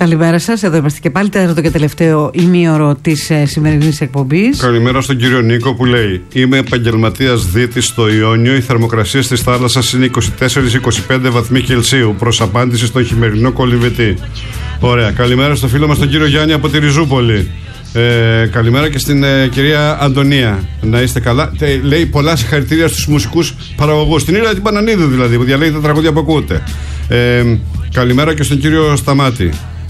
Καλημέρα σας, εδώ είμαστε και πάλι, τέταρτο και τελευταίο ημίωρο της σημερινής εκπομπής. Καλημέρα στον κύριο Νίκο που λέει: είμαι επαγγελματίας δίτης στο Ιόνιο. Οι θερμοκρασίες της θάλασσας είναι 24-25 βαθμοί Κελσίου. Προς απάντηση στον χειμερινό κολυμβητή. Ωραία. Καλημέρα στο φίλο μας τον κύριο Γιάννη από τη Ριζούπολη. Καλημέρα και στην κυρία Αντωνία. Να είστε καλά. Λέει πολλά συγχαρητήρια στους μουσικούς παραγωγούς. Την Ήρα την Πανανίδου δηλαδή, που διαλέγει τα τραγούδια που ακούτε. Καλημέρα και στον κύριο Σταμάτη.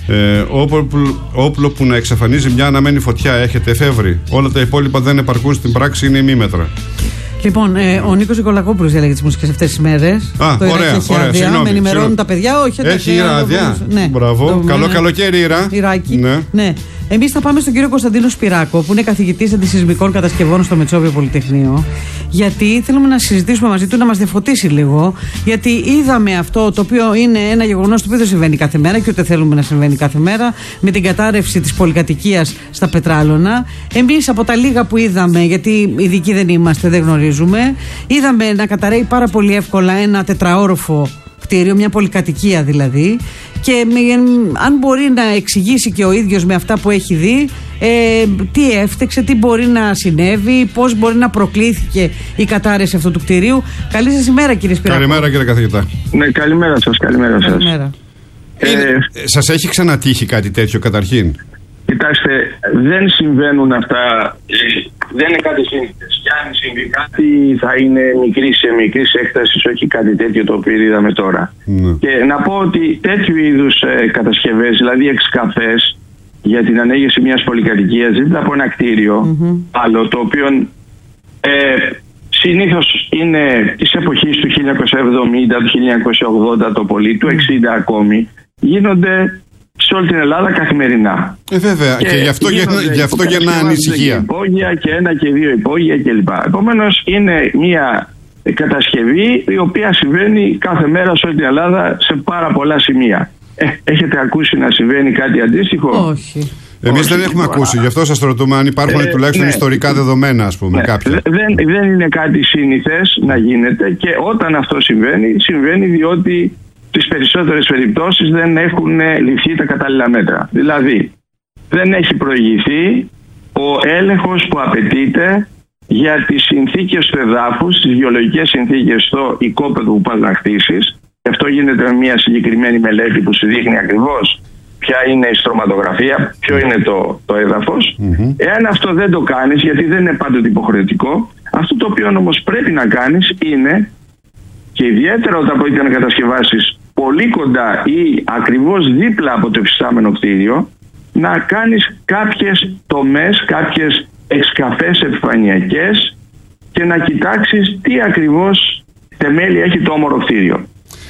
Όπλο που να εξαφανίζει μια αναμένη φωτιά έχετε εφεύρει. Όλα τα υπόλοιπα δεν επαρκούν, στην πράξη είναι ημίμετρα. Λοιπόν, ο Νίκος Νικολακόπουλος διαλέγει τις μουσικές αυτές τις μέρες. Ωραία. Με ενημερώνουν τα παιδιά, όχι. Έχει Ήρα άδεια. Ναι. Μπράβο. Καλό καλοκαίρι, Ήρα. Ηράκι. Ναι. Εμείς θα πάμε στον κύριο Κωνσταντίνο Σπυράκο, που είναι καθηγητής αντισυσμικών κατασκευών στο Μετσόβιο Πολυτεχνείο. Γιατί θέλουμε να συζητήσουμε μαζί του, να μας διαφωτίσει λίγο. Γιατί είδαμε αυτό το οποίο είναι ένα γεγονός το οποίο δεν συμβαίνει κάθε μέρα και ούτε θέλουμε να συμβαίνει κάθε μέρα, με την κατάρρευση της πολυκατοικίας στα Πετράλωνα. Εμείς από τα λίγα που είδαμε, γιατί ειδικοί δεν είμαστε, δεν γνωρίζουμε, είδαμε να καταραίει πάρα πολύ εύκολα ένα τετραόροφο κτίριο, μια πολυκατοικία δηλαδή, και αν μπορεί να εξηγήσει και ο ίδιος με αυτά που έχει δει τι έφτεξε, τι μπορεί να συνέβη, πώς μπορεί να προκλήθηκε η κατάρρευση αυτού του κτιρίου. Καλή σας ημέρα, κύριε Σπυράκο. Καλημέρα, κύριε καθηγητά. Ναι, καλημέρα σας. Καλημέρα. Σας έχει ξανατύχει κάτι τέτοιο καταρχήν? Κοιτάξτε, δεν συμβαίνουν αυτά, δεν είναι κάτι σύνηθες. Και αν συμβεί κάτι θα είναι μικρή έκταση, όχι κάτι τέτοιο το οποίο είδαμε τώρα. Και να πω ότι τέτοιου είδους κατασκευές, δηλαδή εξκαφές για την ανέγερση μιας πολυκατοικίας δίπλα από ένα κτίριο, άλλο, το οποίο συνήθως είναι της εποχής του 1970, του 1980 το πολύ, του 60 ακόμη, γίνονται σε όλη την Ελλάδα καθημερινά. Βέβαια, και γι' αυτό γεννά ανησυχία. Υπόγεια και ένα και δύο υπόγεια κλπ. Επομένως, είναι μια κατασκευή η οποία συμβαίνει κάθε μέρα σε όλη την Ελλάδα σε πάρα πολλά σημεία. Έχετε ακούσει να συμβαίνει κάτι αντίστοιχο? Όχι. Εμείς δεν έχουμε ακούσει, γι' αυτό σας ρωτούμε αν υπάρχουν τουλάχιστον ιστορικά δεδομένα, ας πούμε, κάποια. Δεν είναι κάτι σύνηθες να γίνεται, και όταν αυτό συμβαίνει διότι τις περισσότερες περιπτώσεις δεν έχουν ληφθεί τα κατάλληλα μέτρα. Δηλαδή, δεν έχει προηγηθεί ο έλεγχος που απαιτείται για τις συνθήκες του εδάφους, τις βιολογικές συνθήκες στο οικόπεδο που πας να χτίσεις. Αυτό γίνεται με μια συγκεκριμένη μελέτη που σου δείχνει ακριβώς ποια είναι η στρωματογραφία, ποιο είναι το έδαφος. Εάν αυτό δεν το κάνεις, γιατί δεν είναι πάντοτε υποχρεωτικό, αυτό το οποίο όμως πρέπει να κάνεις είναι, και ιδιαίτερα όταν πρόκειται να κατασκευάσεις πολύ κοντά ή ακριβώς δίπλα από το υφιστάμενο κτίριο, να κάνεις κάποιες τομές, κάποιες εξκαφές επιφανειακές και να κοιτάξεις τι ακριβώς θεμέλια έχει το όμορο κτίριο.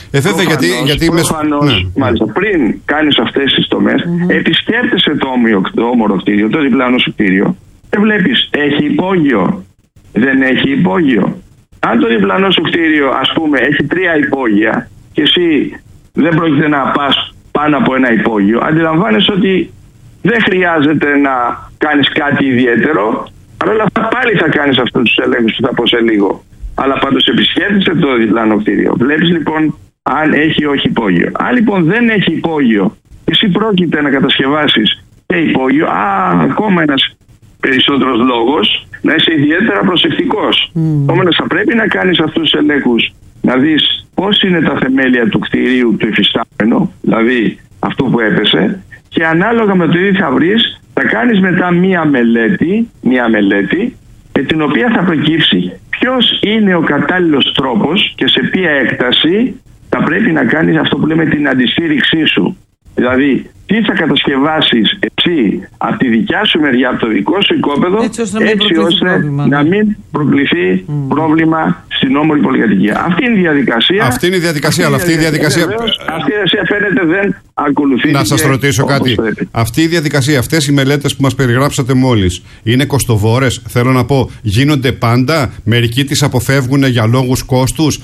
Προφανώς, μάλιστα, πριν κάνεις αυτές τις τομές, επισκέπτεσαι το όμορο κτίριο, το διπλάνο σου κτίριο, και βλέπεις, έχει υπόγειο, δεν έχει υπόγειο. Αν το διπλανό σου κτίριο, ας πούμε, έχει 3 υπόγεια και εσύ δεν πρόκειται να πας πάνω από ένα υπόγειο, αντιλαμβάνεσαι ότι δεν χρειάζεται να κάνεις κάτι ιδιαίτερο. Παρ' όλα αυτά πάλι θα κάνεις αυτούς τους ελέγχους που θα πω σε λίγο. Αλλά πάντως επισκέπτεσαι το διπλανό κτίριο. Βλέπεις λοιπόν αν έχει ή όχι υπόγειο. Αν λοιπόν δεν έχει υπόγειο και εσύ πρόκειται να κατασκευάσεις και υπόγειο, ακόμα ένας περισσότερος λόγος να είσαι ιδιαίτερα προσεκτικός. Επομένως θα πρέπει να κάνεις αυτούς τους ελέγχους, να δεις πώς είναι τα θεμέλια του κτηρίου του υφιστάμενου, δηλαδή αυτό που έπεσε, και ανάλογα με το τι θα βρεις θα κάνεις μετά μία μελέτη με την οποία θα προκύψει ποιος είναι ο κατάλληλος τρόπος και σε ποια έκταση θα πρέπει να κάνεις αυτό που λέμε την αντιστήριξή σου. Δηλαδή, τι θα κατασκευάσεις εσύ από τη δικιά σου μεριά, από το δικό σου οικόπεδο, έτσι ώστε να μην προκληθεί πρόβλημα στην όμορφη πολυκατοικία. Αυτή είναι η διαδικασία. Αυτή είναι η διαδικασία, αλλά αυτή η διαδικασία φαίνεται δεν ακολουθεί. Να σας ρωτήσω κάτι. Αυτή η διαδικασία, αυτές οι μελέτες που μας περιγράψατε μόλις, είναι κοστοβόρες? Θέλω να πω, γίνονται πάντα? Μερικοί τις αποφεύγουν για λόγους κόστους?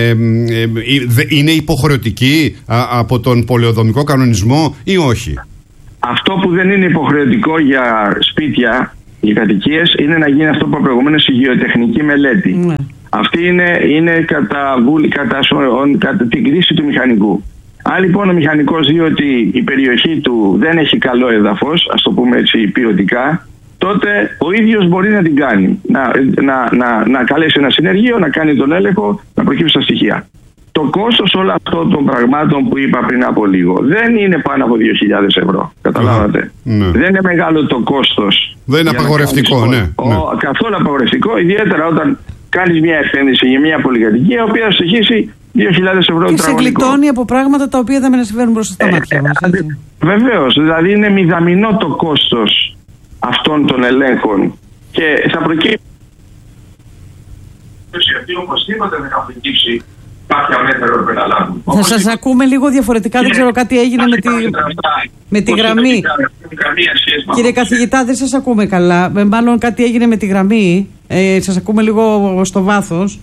Είναι υποχρεωτική από τον πολεοδομικό κανονισμό ή όχι? Αυτό που δεν είναι υποχρεωτικό για σπίτια, για κατοικίες, είναι να γίνει αυτό που προηγουμένως, η γεωτεχνική μελέτη. Αυτή είναι κατά την κρίση του μηχανικού. Αν λοιπόν ο μηχανικός δει ότι η περιοχή του δεν έχει καλό έδαφος, ας το πούμε έτσι ποιοτικά, τότε ο ίδιος μπορεί να την κάνει. Να καλέσει ένα συνεργείο, να κάνει τον έλεγχο, να προκύψει τα στοιχεία. Το κόστος όλων αυτών των πραγμάτων που είπα πριν από λίγο δεν είναι πάνω από 2.000 ευρώ. Καταλάβατε. Ναι. Δεν είναι μεγάλο το κόστος. Δεν είναι απαγορευτικό, ναι. Καθόλου απαγορευτικό, ιδιαίτερα όταν κάνεις μια επένδυση για μια πολυκατοικία, η οποία στοιχήσει 2.000 ευρώ. Και σε γλιτώνει από πράγματα τα οποία δεν με συμβαίνουν μπροστά στα μάτια μας. Βεβαίως, δηλαδή είναι μηδαμινό το κόστος αυτών των ελέγχων και θα προκύψει. Γιατί οπωσδήποτε δεν θα προκύψει κάποια μέτρα που να λάβουν. Θα σας ακούμε λίγο διαφορετικά, δεν ξέρω κάτι έγινε με τη γραμμή. Κύριε καθηγητά, δεν σας ακούμε καλά. Μάλλον κάτι έγινε με τη γραμμή. Σας ακούμε λίγο στο βάθος.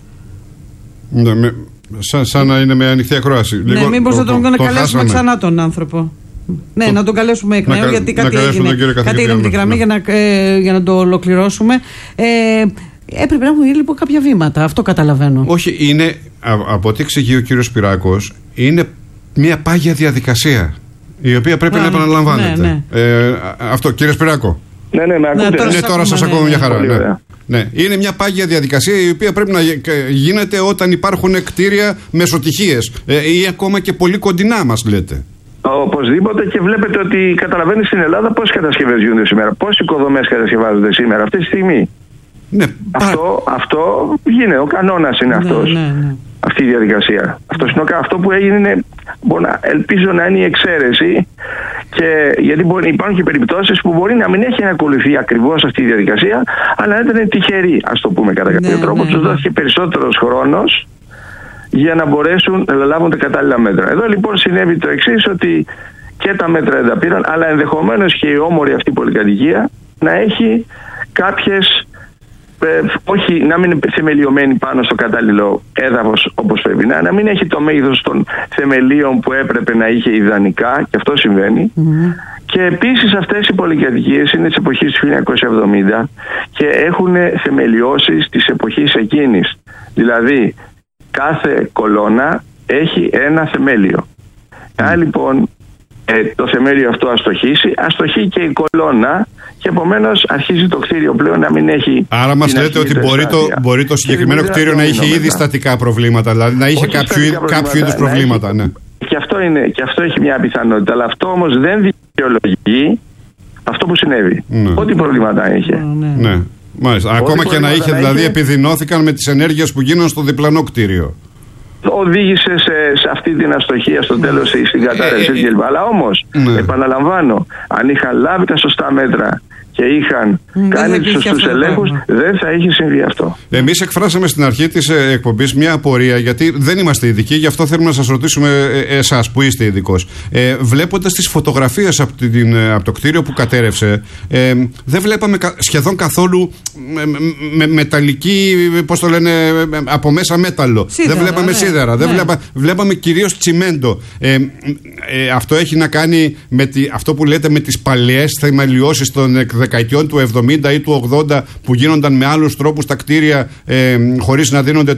Ναι, σαν να είναι με ανοιχτή ακρόαση. Ναι, μήπως να τον καλέσουμε ξανά τον άνθρωπο. Ναι, να τον καλέσουμε εκ νέου, γιατί κάτι έγινε με τη γραμμή για να το ολοκληρώσουμε. Έπρεπε να έχουν γίνει λοιπόν κάποια βήματα, αυτό καταλαβαίνω. Όχι, είναι, από ό,τι εξηγεί ο κύριος Σπυράκος, είναι μια πάγια διαδικασία η οποία πρέπει να επαναλαμβάνεται. Ναι. Αυτό, κύριε Σπυράκο. Ναι, με ακούτε. Τώρα σας ακούω μια χαρά. Ναι. Είναι μια πάγια διαδικασία η οποία πρέπει να γίνεται όταν υπάρχουν κτίρια μεσοτυχίες ή ακόμα και πολύ κοντινά, μας λέτε. Οπωσδήποτε, και βλέπετε ότι καταλαβαίνει στην Ελλάδα πόσες κατασκευές γίνονται σήμερα, πόσες οικοδομές κατασκευάζονται σήμερα, αυτή τη στιγμή. Ναι, αυτό γίνεται, ο κανόνας είναι αυτός. Ναι. Αυτή η διαδικασία. Αυτό που έγινε είναι, ελπίζω να είναι η εξαίρεση, και γιατί υπάρχουν και περιπτώσεις που μπορεί να μην έχει ακολουθεί ακριβώς αυτή η διαδικασία, αλλά να ήταν τυχερή, ας το πούμε κατά κάποιο τρόπο. Τους δόθηκε περισσότερος χρόνος για να μπορέσουν να λάβουν τα κατάλληλα μέτρα. Εδώ λοιπόν συνέβη το εξής, ότι και τα μέτρα δεν τα πήραν, αλλά ενδεχομένως και η όμορφη αυτή πολυκατοικία να έχει κάποιες, όχι, να μην είναι θεμελιωμένη πάνω στο κατάλληλο έδαφος όπως πρέπει να μην έχει το μέγεθος των θεμελίων που έπρεπε να είχε ιδανικά, και αυτό συμβαίνει. Και επίσης αυτές οι πολυκατοικίες είναι της εποχής του 1970 και έχουν θεμελιώσεις της εποχής εκείνης. Δηλαδή κάθε κολόνα έχει ένα θεμέλιο. Αν λοιπόν το θεμέλιο αυτό αστοχεί και η κολόνα, και επομένως αρχίζει το κτίριο πλέον να μην έχει. Άρα μας λέτε ότι μπορεί το συγκεκριμένο κτίριο να είχε ήδη στατικά προβλήματα, δηλαδή να είχε κάποιο είδους προβλήματα. Ναι. Και αυτό έχει μια πιθανότητα, αλλά αυτό όμως δεν δικαιολογεί αυτό που συνέβη. Ό,τι προβλήματα είχε. Ναι. Μάλιστα. Ακόμα και να είχε, δηλαδή επιδεινώθηκαν με τις ενέργειες που γίνονται στο διπλανό κτίριο. Οδήγησε σε αυτή την αστοχία στο τέλος στην κατάρρευση κλπ. Αλλά όμως, επαναλαμβάνω, αν είχαν λάβει τα σωστά μέτρα και είχαν κάνει τους σωστούς ελέγχους, δεν θα είχε συμβεί αυτό. Εμείς εκφράσαμε στην αρχή της εκπομπής μια απορία, γιατί δεν είμαστε ειδικοί, γι' αυτό θέλουμε να σας ρωτήσουμε εσάς που είστε ειδικός. Βλέποντας τις φωτογραφίες από το κτίριο που κατέρευσε, δεν βλέπαμε σχεδόν καθόλου μεταλλική, πώς το λένε, από μέσα μέταλλο. Σίδερα, δεν βλέπαμε σίδερα, βλέπαμε κυρίως τσιμέντο. Αυτό έχει να κάνει με αυτό που λέτε με τις παλαιές θεμελιώσεις των δεκαετιών του 70 ή του 80 που γίνονταν με άλλους τρόπους τα κτίρια, χωρίς να δίνονται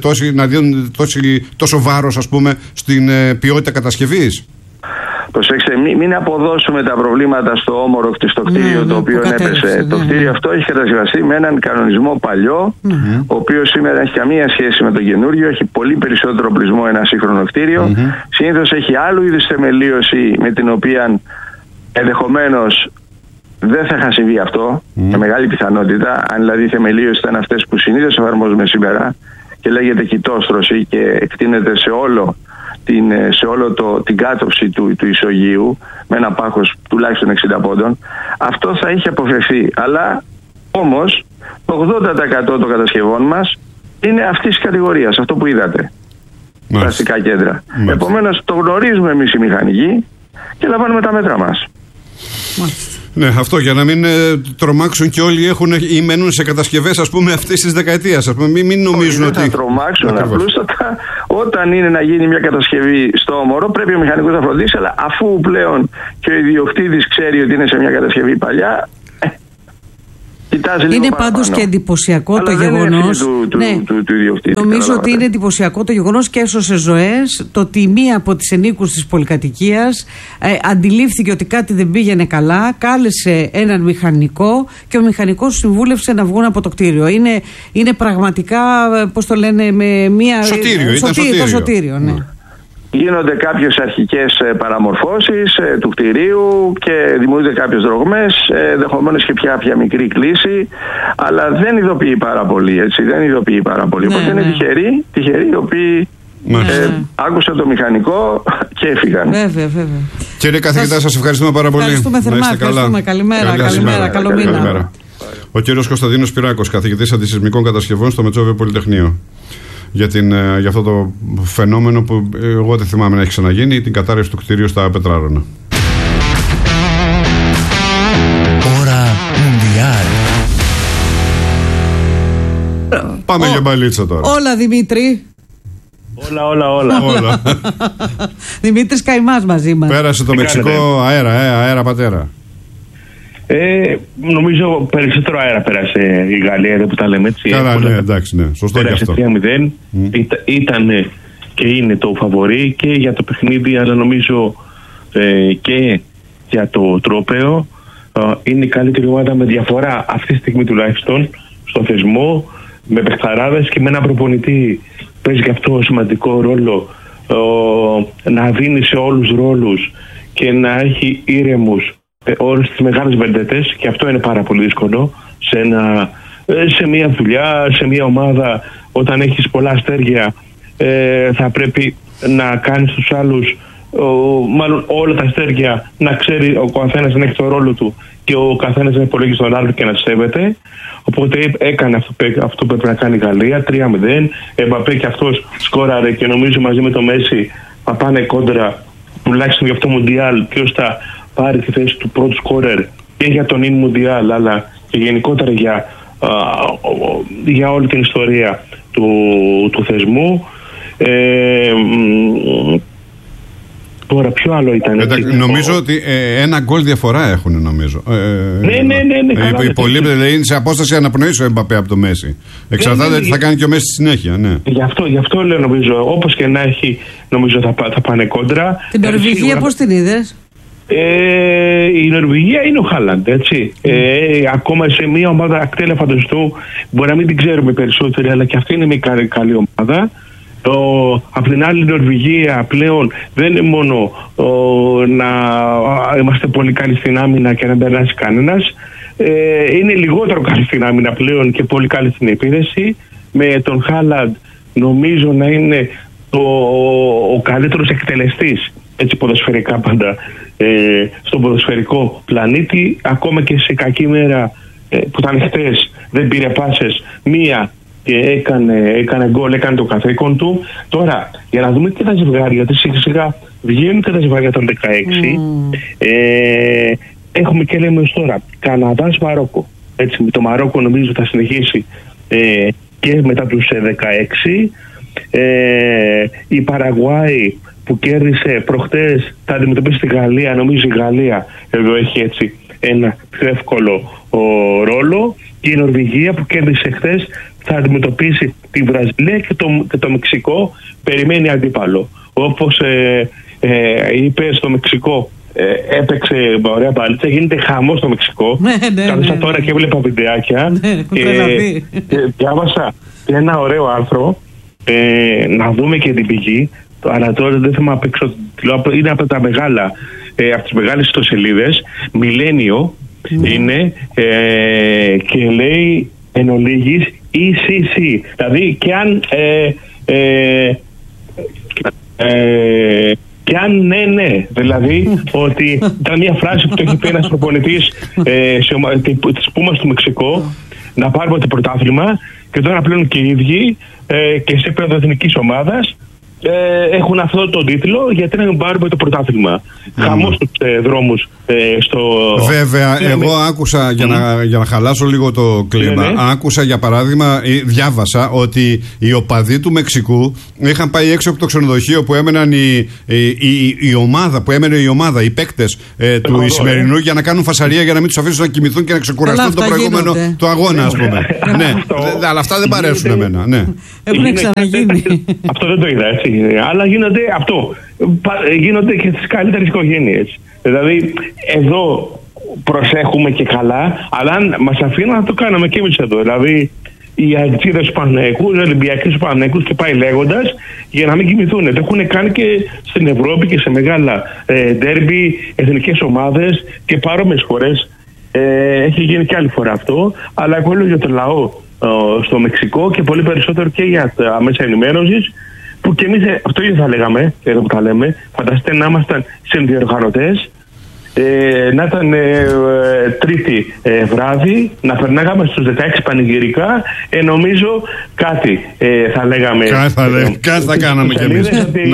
τόσο βάρος, ας πούμε, στην ποιότητα κατασκευής. Προσέξτε, μην αποδώσουμε τα προβλήματα στο όμορφο στο κτίριο το οποίο έπεσε. Το κτίριο αυτό έχει κατασκευαστεί με έναν κανονισμό παλιό, ο οποίος σήμερα έχει καμία σχέση με το καινούριο, έχει πολύ περισσότερο οπλισμό ένα σύγχρονο κτίριο. Συνήθως έχει άλλου είδους θεμελίωση με την οποία ενδεχομένως δεν θα είχαν συμβεί αυτό, με μεγάλη πιθανότητα. Αν δηλαδή οι θεμελίωσεις ήταν αυτές που συνήθως εφαρμόζουμε σήμερα και λέγεται κοιτόστρωση και εκτείνεται σε όλο την κάτωψη του ισογείου με ένα πάχος τουλάχιστον 60 πόντων, αυτό θα είχε αποφευθεί. Αλλά όμως το 80% των κατασκευών μας είναι αυτής της κατηγορίας, αυτό που είδατε, τα αστικά κέντρα. Επομένως το γνωρίζουμε εμείς οι μηχανικοί και λαμβάνουμε τα μέτρα μας. Ναι, αυτό για να μην τρομάξουν και όλοι έχουν ή μένουν σε κατασκευές, ας πούμε, αυτής της δεκαετίας. Μην νομίζουν ότι. Δεν θα τρομάξουν. Απλούστατα, όταν είναι να γίνει μια κατασκευή στο όμορο, πρέπει ο μηχανικός να φροντίσει, αλλά αφού πλέον και ο ιδιοκτήτης ξέρει ότι είναι σε μια κατασκευή παλιά, Είναι πάντως και εντυπωσιακό το γεγονός. Νομίζω ότι είναι εντυπωσιακό το γεγονός και έσωσε ζωές. Το ότι μία από τις ενίκους της πολυκατοικίας αντιλήφθηκε ότι κάτι δεν πήγαινε καλά, κάλεσε έναν μηχανικό και ο μηχανικός του συμβούλευσε να βγουν από το κτίριο. Είναι πραγματικά, πώς το λένε, με μία. Σωτήριο, ναι. Γίνονται κάποιες αρχικές παραμορφώσεις του κτηρίου και δημιουργούνται κάποιες δρογμές, ενδεχομένως και πια μικρή κλίση, αλλά δεν ειδοποιεί πάρα πολύ, έτσι, Οπότε είναι τυχεροί οι οποίοι άκουσαν το μηχανικό και έφυγαν. Βέβαια. Κύριε καθηγητά, σας ευχαριστούμε πάρα πολύ. Ευχαριστούμε θερμά. Καλημέρα. Καλό μήνα. Ο κύριος Κωνσταντίνος Πυράκος, καθηγητής αντισυσμικών κατασκευών στο Μετσόβιο Πολυτεχνείο. Για αυτό το φαινόμενο που εγώ δεν θυμάμαι να έχει ξαναγίνει, την κατάρρευση του κτηρίου στα Πετράρωνα. Ώρα Μουντιάλ. Πάμε για μπαλίτσα τώρα. Όλα, Δημήτρη. Όλα. Δημήτρης Καημάς μαζί μας. Πέρασε το Μεξικό αέρα πατέρα. Νομίζω περισσότερο αέρα πέρασε η Γαλλία, εδώ που τα λέμε έτσι. Καλά, ναι, εντάξει, ναι. Σωστό και αυτό. 3-0. Ήταν και είναι το φαβορί και για το παιχνίδι, αλλά νομίζω και για το τρόπαιο. Είναι η καλύτερη ομάδα με διαφορά αυτή τη στιγμή τουλάχιστον στο θεσμό, με παιχταράδες και με ένα προπονητή. Παίζει και αυτό σημαντικό ρόλο, να δίνει σε όλους τους ρόλους και να έχει ήρεμους όλες τις μεγάλες βεντέτες, και αυτό είναι πάρα πολύ δύσκολο σε μια δουλειά, σε μια ομάδα. Όταν έχεις πολλά αστέρια, θα πρέπει να κάνεις τους άλλους, μάλλον όλα τα αστέρια, να ξέρει ο καθένας να έχει το ρόλο του και ο καθένας να υπολογίζει τον άλλο και να σέβεται. Οπότε έκανε αυτό που έπρεπε να κάνει η Γαλλία, 3-0. Εμπαπέ και αυτός σκόραρε και νομίζω μαζί με το Μέση θα πάνε κόντρα, τουλάχιστον για αυτό το Μουντιάλ, ποιος θα πάρει τη θέση του πρώτου σκόρερ και για τον Ιν Μουντιάλ, αλλά και γενικότερα για όλη την ιστορία του θεσμού. Τώρα ποιο άλλο ήταν? Νομίζω ότι ένα γκολ διαφορά έχουν, νομίζω. Ναι. Οι υπολείπτες, δηλαδή είναι σε απόσταση αναπνοής ο Εμπαπέ από το Μέση. Εξαρτάται τι θα κάνει και ο Μέση στη συνέχεια. Ναι. Γι' αυτό λέω, νομίζω, όπως και να έχει, νομίζω θα πάνε κόντρα. Την Νορβηγία πώς την είδες? Η Νορβηγία είναι ο Χάλαντ, έτσι. Ακόμα σε μια ομάδα ακτέλα φανταστού, μπορεί να μην την ξέρουμε περισσότεροι, αλλά και αυτή είναι μια καλή ομάδα. Απ' την άλλη, η Νορβηγία πλέον δεν είναι μόνο να είμαστε πολύ καλοί στην άμυνα και να περάσει κανένας. Είναι λιγότερο καλή στην άμυνα πλέον και πολύ καλή στην επίθεση. Με τον Χάλαντ νομίζω να είναι ο καλύτερος εκτελεστής, έτσι ποδοσφαιρικά πάντα, στον ποδοσφαιρικό πλανήτη. Ακόμα και σε κακή μέρα που ήταν χτες, δεν πήρε πάσες μία και έκανε γκολ, έκανε το καθήκον του. Τώρα, για να δούμε και τα ζευγάρια, γιατί σιγά σιγά βγαίνουν και τα ζευγάρια των 16. Έχουμε και λέμε ως τώρα Καναδάς Μαρόκο. Έτσι, το Μαρόκο νομίζω θα συνεχίσει και μετά τους 16. Η Παραγουάη που κέρδισε προχτές θα αντιμετωπίσει τη Γαλλία. Νομίζω η Γαλλία εδώ έχει έτσι ένα πιο εύκολο ρόλο. Και η Νορβηγία που κέρδισε χθες θα αντιμετωπίσει τη Βραζιλία και το Μεξικό. Περιμένει αντίπαλο. Όπως είπε, στο Μεξικό έπαιξε ωραία μπαλίτσα, γίνεται χαμό στο Μεξικό. Κάθεσα τώρα και έβλεπα βιντεάκια και διάβασα ένα ωραίο άρθρο, να δούμε και την πηγή, αλλά τώρα δεν θέλω να παίξω, είναι από τα μεγάλα, από τις μεγάλες ιστοσελίδες, Millennium είναι, και λέει εν ολίγης ECC, δηλαδή και αν και αν ναι, δηλαδή ότι ήταν μια φράση που το έχει πει ένας προπονητής της Πούμας του Μεξικό, να πάρουμε το πρωτάθλημα, και τώρα πλέον και οι ίδιοι και σε επίπεδο εθνικής ομάδας έχουν αυτό το τίτλο, γιατί να μην πάρουμε το πρωτάθλημα. Χαμός στους δρόμους στο... Βέβαια, εγώ άκουσα, για να χαλάσω λίγο το κλίμα, άκουσα για παράδειγμα, διάβασα ότι οι οπαδοί του Μεξικού είχαν πάει έξω από το ξενοδοχείο που έμεναν η ομάδα, οι παίκτες του Ισημερινού, για να κάνουν φασαρία, για να μην τους αφήσουν να κοιμηθούν και να ξεκουραστούν το προηγούμενο του αγώνα, ας πούμε. Ναι, αλλά αυτά δεν παρέσουν εμένα. Έχουν ξαναγίνει. Αυτό δεν το είδα, έτσι. Αλλά γίνονται και στις καλύτερες οικογένειες. Δηλαδή, εδώ προσέχουμε και καλά, αλλά αν μας αφήνουν να το κάναμε και εμείς εδώ. Δηλαδή, οι αεξίδες του Παναθηναϊκού, οι Ολυμπιακοί του Παναθηναϊκού και πάει λέγοντας, για να μην κοιμηθούν. Το έχουν κάνει και στην Ευρώπη και σε μεγάλα ντέρμπι, εθνικές ομάδες και παρόμοιες χώρες. Έχει γίνει και άλλη φορά αυτό, αλλά εγώ λέω για το λαό στο Μεξικό και πολύ περισσότερο και για τα μέσα ενημέρωσης, που και εμείς αυτό ίδιο θα λέγαμε, εδώ που τα λέμε. Φανταστείτε να ήμασταν συνδιοργανωτές, να ήταν Τρίτη βράδυ, να περνάγαμε στους 16 πανηγυρικά, νομίζω κάτι θα λέγαμε. Κάτι θα κάναμε κι εμείς.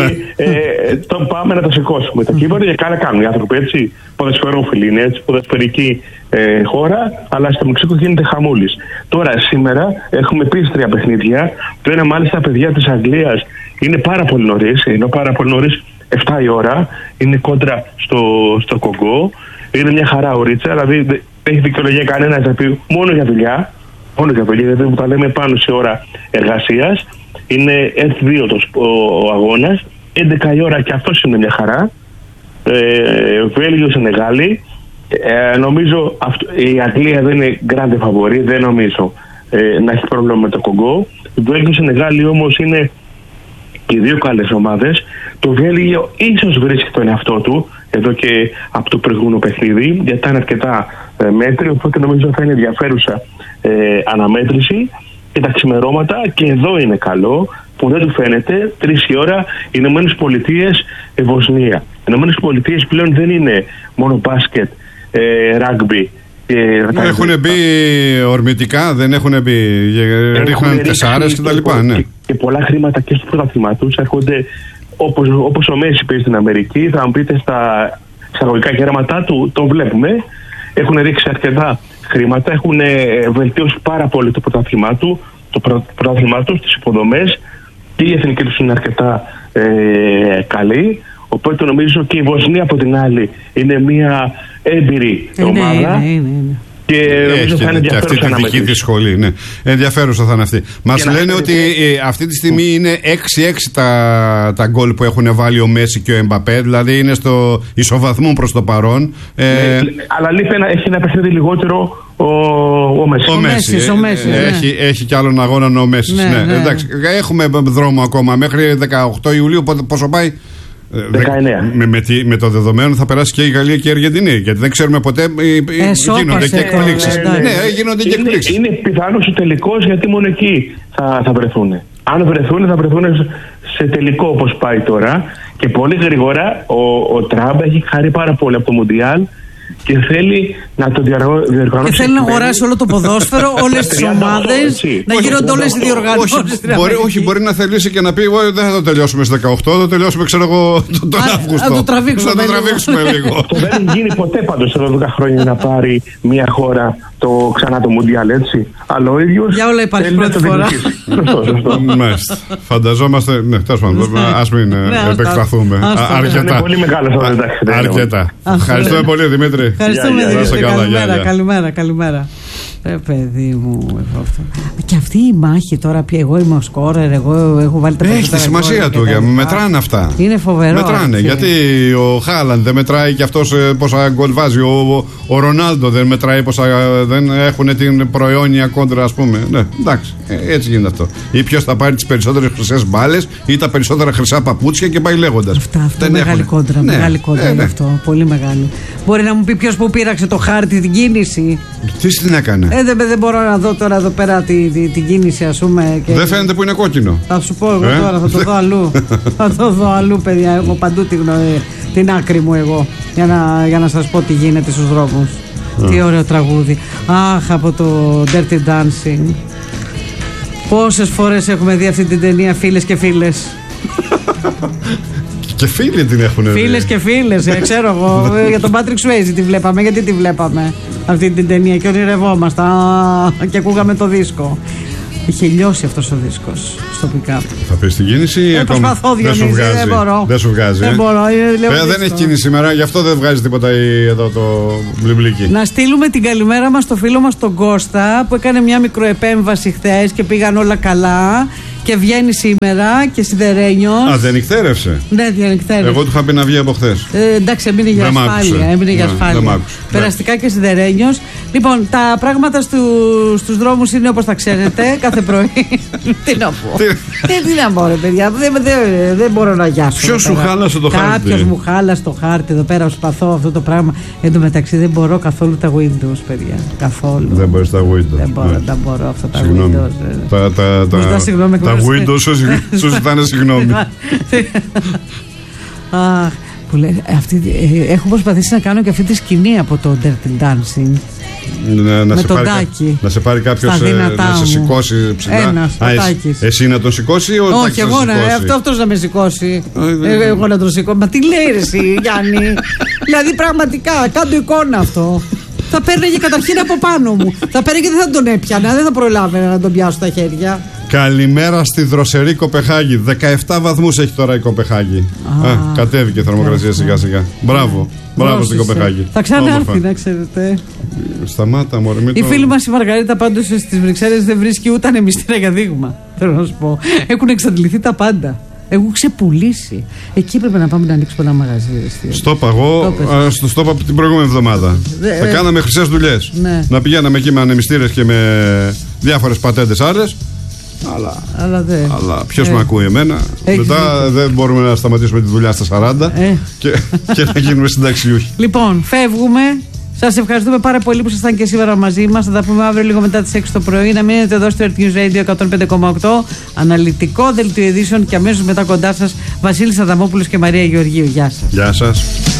Το πάμε να το σηκώσουμε. Τα κύπερα και καλά κάνουν οι άνθρωποι, έτσι. Ποδοσφαιρόφιλοι είναι, έτσι, ποδοσφαιρική χώρα, αλλά στο Μεξικό γίνεται χαμούλης. Τώρα, σήμερα έχουμε επίσης 3 παιχνίδια. Το ένα μάλιστα, παιδιά της Αγγλίας, είναι πάρα πολύ νωρίς. Είναι πάρα πολύ νωρίς, 7 η ώρα. Είναι κόντρα στο Κογκό. Είναι μια χαρά ωρίτσα. Δηλαδή δεν έχει δικαιολογία κανένα να πει μόνο για δουλειά. Μόνο για δουλειά, γιατί τα λέμε πάνω σε ώρα εργασίας. Είναι F2 ο αγώνας. 11 η ώρα και αυτός είναι μια χαρά. Βέλγιο Σενεγάλη. Νομίζω η Αγγλία δεν είναι grande favori, δεν νομίζω να έχει πρόβλημα με το Κογκό. Το Βέλγιο Σενεγάλη όμως είναι οι 2 καλές ομάδες. Το Βέλγιο ίσως βρίσκει τον εαυτό του εδώ και από το προηγούμενο παιχνίδι, γιατί ήταν αρκετά μέτριο, οπότε νομίζω θα είναι ενδιαφέρουσα αναμέτρηση. Και τα ξημερώματα, και εδώ είναι καλό, που δεν του φαίνεται, 3 η ώρα, Ηνωμένες Πολιτείες, Βοσνία. Οι Ηνωμένες Πολιτείες πλέον δεν είναι μόνο μπάσκετ, ράγκμπι. Έχουν μπει ορμητικά, δεν έχουν μπει, ρίχνουν 4 και τα λοιπά. Ναι. Και πολλά χρήματα και στο πρωτάθλημα τους έρχονται, όπως ο Μέση παίζει στην Αμερική. Θα μου πείτε στα εισαγωγικά γέρματά του, τον βλέπουμε. Έχουν ρίξει αρκετά χρήματα, έχουν βελτιώσει πάρα πολύ το πρωτάθλημά του, τις υποδομές, και η εθνική τους είναι αρκετά καλή. Οπότε νομίζω και η Βοσνία από την άλλη είναι μια έμπειρη ομάδα. Και νομίζω θα είναι ενδιαφέρουσα και αυτή τη δική της σχολή. Ναι. Ενδιαφέρουσα θα είναι αυτή. Μας λένε ότι αυτή τη στιγμή είναι 6-6 τα γκολ που έχουν βάλει ο Μέση και ο Εμπαπέ. Δηλαδή είναι στο ισοβαθμό προς το παρόν. Αλλά λείπει έχει ένα παιχνίδι λιγότερο ο Μέση. Έχει κι άλλον αγώνα ο Μέση. Ναι. Εντάξει, έχουμε δρόμο ακόμα μέχρι 18 Ιουλίου. Πόσο πάει? 19. Με το δεδομένο θα περάσει και η Γαλλία και η Αργεντινή. Γιατί δεν ξέρουμε ποτέ. Γίνονται και εκπλήξεις. Γίνονται και εκπλήξεις. Είναι πιθανός ο τελικός, γιατί μόνο εκεί θα βρεθούν. Αν βρεθούν, θα βρεθούν σε τελικό όπως πάει τώρα. Και πολύ γρήγορα ο Τραμπ έχει χαρεί πάρα πολύ από το Μουντιάλ και θέλει να το διοργανώσει. Και θέλει να αγοράσει όλο το ποδόσφαιρο, όλες τις ομάδες, να γίνονται όλες οι διοργανώσεις. Όχι, μπορεί να θελήσει και να πει: δεν θα το τελειώσουμε στις 18, θα το τελειώσουμε, ξέρω εγώ, τον Αύγουστο. Να το τραβήξουμε λίγο. Δεν έχει γίνει ποτέ πάντως σε 12 χρόνια να πάρει μια χώρα ξανά το Μουντιάλ, έτσι. Αλλά ο ίδιος. Για όλα υπάρχει πρώτη φορά. Μάλιστα. Φανταζόμαστε. Ναι, τέλος πάντων, ας μην επεκταθούμε. Είναι πολύ μεγάλο αυτό. Αρκετά. Ευχαριστούμε πολύ, Δημήτρη. Ευχαριστούμε, Δημήτρη. Καλημέρα. Παιδί μου. Και αυτή η μάχη τώρα, εγώ είμαι ο σκόρερ, εγώ έχω βάλει τα έχει τη σημασία του, μετράνε αυτά. Είναι φοβερό. Μετράνε, γιατί ο Χάλαντ δεν μετράει και αυτός πόσα γκολ βάζει, ο Ρονάλντο δεν μετράει πόσα, δεν έχουν την προαιώνια κόντρα, ας πούμε. Ναι, εντάξει, έτσι γίνεται αυτό. Ή ποιος θα πάρει τις περισσότερες χρυσές μπάλες ή τα περισσότερα χρυσά παπούτσια και πάει λέγοντας. Αυτά μεγάλη κόντρα, μεγάλη κόντρα είναι αυτό, πολύ μεγάλη. Μπορεί να μου πει ποιος που πήραξε το χάρτη, την κίνηση. Τι την έκανε? Δεν μπορώ να δω τώρα εδώ πέρα την κίνηση, ας πούμε. Δεν φαίνεται που είναι κόκκινο. Θα σου πω εγώ τώρα, θα το δω αλλού. Θα το δω αλλού, παιδιά. Έχω παντού την άκρη μου εγώ. Για να σας πω τι γίνεται στους δρόμους. Τι ωραίο τραγούδι. Αχ, από το Dirty Dancing. Πόσες φορές έχουμε δει αυτή την ταινία, φίλες και φίλες. Και φίλοι την έχουν δει. Φίλες και φίλες, ξέρω εγώ. Για τον Patrick Swayze τη βλέπαμε. Γιατί τη βλέπαμε αυτή την ταινία και ονειρευόμασταν και ακούγαμε το δίσκο. Είχε λιώσει αυτός ο δίσκος στο pick-up. Θα πεις την κίνηση ή ακόμα προσπαθώ, δεν σου βγάζει? Δεν μπορώ. Δεν σου βγάζει. Δεν μπορώ. Δεν έχει κίνηση σήμερα, γι' αυτό δεν βγάζει τίποτα εδώ το μπλιμπλίκι. Να στείλουμε την καλημέρα μας στο φίλο μας τον Κώστα που έκανε μια μικροεπέμβαση χθες και πήγαν όλα καλά. Και βγαίνει σήμερα και σιδερένιος. Α, δεν νυχτέρευσε. Ναι, διανυκτέρευσε. Εγώ του είχα πει να βγει από χθες. Εντάξει, έμεινε για ασφάλεια. Περαστικά και σιδερένιος. Λοιπόν, τα πράγματα στους δρόμους είναι όπως τα ξέρετε, κάθε πρωί. Τι να πω. Τι να πω, ρε παιδιά. Δεν μπορώ να γιάσω. Ποιος σου χάλασε το χάρτη? Κάποιος μου χάλασε το χάρτη εδώ πέρα. Προσπαθώ αυτό το πράγμα. Εν τω μεταξύ δεν μπορώ καθόλου τα Windows, παιδιά. Καθόλου. Δεν μπορείς τα Windows. Δεν μπορώ αυτά τα Windows. Συγγνώμη. Τα Windows σου ζητάνε συγγνώμη. Έχω προσπαθήσει να κάνω και αυτή τη σκηνή από το Dirty Dancing. Με τον Τάκη. Να σε πάρει κάποιος να σε σηκώσει ψηλά. Εσύ να τον σηκώσει ή ο Τάκης? Όχι, εγώ αυτός να με σηκώσει. Εγώ να τον σηκώσει. Μα τι λέει ρε εσύ, Γιάννη? Δηλαδή πραγματικά, κάτω εικόνα αυτό. Θα παίρνεγε καταρχήν από πάνω μου. Θα παίρνεγε και δεν θα τον έπιανα. Δεν θα προλάβαινα να τον πιάσω στα χέρια. Καλημέρα στη δροσερή Κοπεχάγη. 17 βαθμούς έχει τώρα η Κοπεχάγη. Κατέβηκε η θερμοκρασία σιγά σιγά. Μπράβο. Μπράβο στην Κοπεχάγη. Θα ξανάρθει, να ξέρετε. Σταμάτα, μωρέ. Η φίλη μας η Μαργαρίτα πάντως στις Βρυξέλλες δεν βρίσκει ούτε ανεμιστήρα για δείγμα. Θέλω να σου πω. Έχουν εξαντληθεί τα πάντα. Έχουν ξεπουλήσει. Εκεί πρέπει να πάμε να ανοίξουμε ένα μαγαζί. Στο είπα εγώ, στο είπα την προηγούμενη εβδομάδα. Θα κάναμε χρυσές δουλειές. Ναι. Να πηγαίναμε εκεί με ανεμιστήρες και με διάφορες πατέντες άλλες. Αλλά ποιος με ακούει εμένα? Μετά δεν μπορούμε να σταματήσουμε τη δουλειά στα 40 και να γίνουμε συνταξιούχοι. Λοιπόν, φεύγουμε. Σας ευχαριστούμε πάρα πολύ που ήσασταν και σήμερα μαζί μας. Θα τα πούμε αύριο λίγο μετά τις 6 το πρωί. Να μείνετε εδώ στο Earth News Radio 105,8. Αναλυτικό δελτίο ειδήσεων και αμέσως μετά κοντά σας Βασίλης Αδαμόπουλος και Μαρία Γεωργίου. Γεια σας. Γεια σας.